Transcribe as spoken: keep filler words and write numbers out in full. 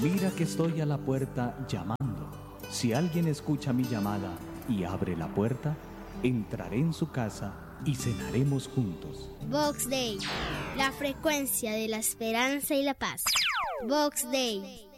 Mira que estoy a la puerta llamando. Si alguien escucha mi llamada y abre la puerta, entraré en su casa y cenaremos juntos. Vox Dei, la frecuencia de la esperanza y la paz. Vox Dei.